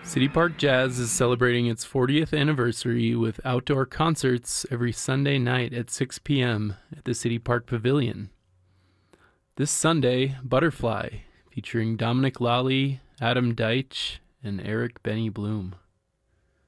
City Park Jazz is celebrating its 40th anniversary with outdoor concerts every Sunday night at 6 p.m. at the City Park Pavilion. This Sunday, Butterfly, featuring Dominic Lally, Adam Deitch, and Eric Benny Bloom.